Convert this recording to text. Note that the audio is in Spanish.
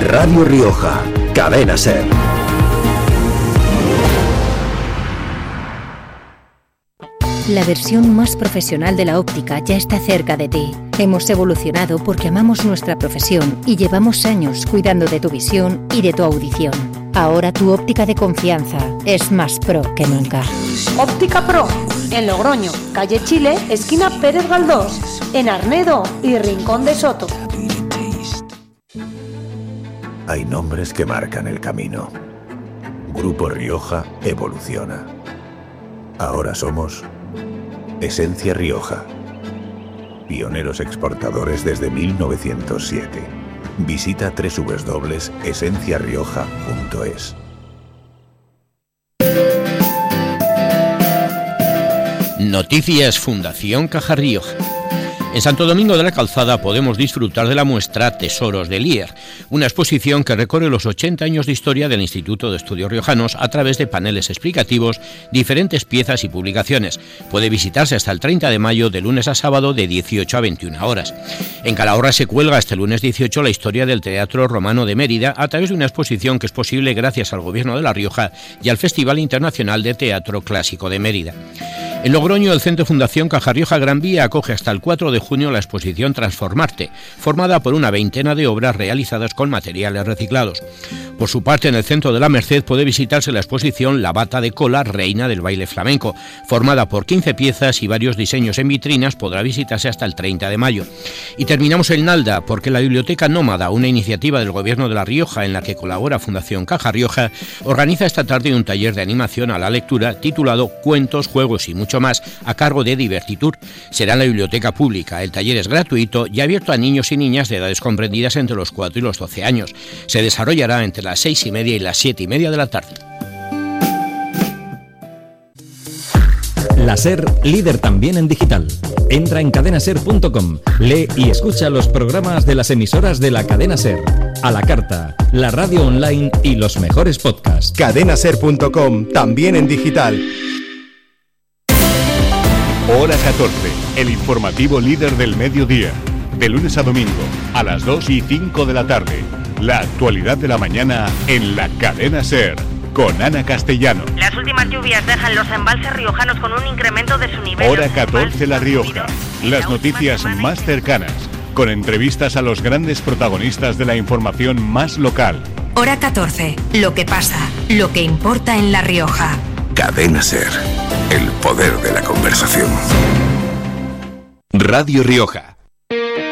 Radio Rioja, Cadena SER. La versión más profesional de la óptica ya está cerca de ti. Hemos evolucionado porque amamos nuestra profesión y llevamos años cuidando de tu visión y de tu audición. Ahora tu óptica de confianza es más pro que nunca. Óptica Pro, en Logroño, calle Chile, esquina Pérez Galdós, en Arnedo y Rincón de Soto. Hay nombres que marcan el camino. Grupo Rioja evoluciona. Ahora somos Esencia Rioja. Pioneros exportadores desde 1907. Visita www.esenciarioja.es. Noticias Fundación Caja Rioja. En Santo Domingo de la Calzada podemos disfrutar de la muestra Tesoros de Lier, una exposición que recorre los 80 años de historia del Instituto de Estudios Riojanos a través de paneles explicativos, diferentes piezas y publicaciones. Puede visitarse hasta el 30 de mayo de lunes a sábado de 18 a 21 horas. En Calahorra se cuelga este lunes 18 la historia del Teatro Romano de Mérida a través de una exposición que es posible gracias al Gobierno de La Rioja y al Festival Internacional de Teatro Clásico de Mérida. En Logroño, el Centro Fundación Caja Rioja Gran Vía acoge hasta el 4 de junio la exposición Transformarte, formada por una veintena de obras realizadas con materiales reciclados. Por su parte, en el Centro de la Merced puede visitarse la exposición La Bata de Cola, reina del baile flamenco, formada por 15 piezas y varios diseños en vitrinas, podrá visitarse hasta el 30 de mayo. Y terminamos en Nalda, porque la Biblioteca Nómada, una iniciativa del Gobierno de La Rioja en la que colabora Fundación Caja Rioja, organiza esta tarde un taller de animación a la lectura titulado Cuentos, Juegos y mucho más, a cargo de Divertitur. Será en la biblioteca pública. El taller es gratuito y abierto a niños y niñas de edades comprendidas entre los 4 y los 12 años. Se desarrollará entre las 6:30 y las 7:30 de la tarde. La SER, líder también en digital. Entra en cadenaser.com, lee y escucha los programas de las emisoras de la cadena SER, a la carta, la radio online y los mejores podcasts. Cadenaser.com, también en digital. Hora 14, el informativo líder del mediodía. De lunes a domingo, a las 2:05 de la tarde. La actualidad de la mañana en la cadena SER, con Ana Castellano. Las últimas lluvias dejan los embalses riojanos con un incremento de su nivel. Hora 14, La Rioja. Las noticias más cercanas, con entrevistas a los grandes protagonistas de la información más local. Hora 14, lo que pasa, lo que importa en La Rioja. Cadena SER, el poder de la conversación. Radio Rioja.